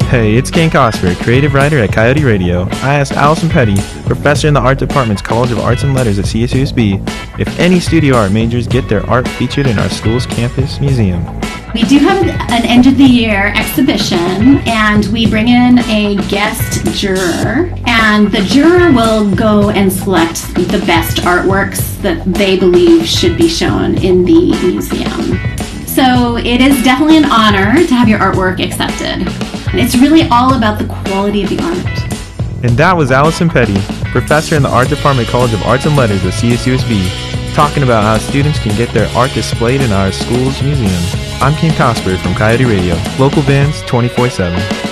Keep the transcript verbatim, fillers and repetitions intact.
Hey, it's Kane Cosper, creative writer at Coyote Radio. I asked Allison Petty, professor in the art department's College of Arts and Letters at C S U S B, if any studio art majors get their art featured in our school's campus museum. We do have an end of the year exhibition, and we bring in a guest juror, and the juror will go and select the best artworks that they believe should be shown in the museum. So it is definitely an honor to have your artwork accepted. It's really all about the quality of the art. And that was Allison Petty, professor in the art department College of Arts and Letters at C S U S B, talking about how students can get their art displayed in our school's museum. I'm King Cosper from Coyote Radio, local bands twenty-four seven.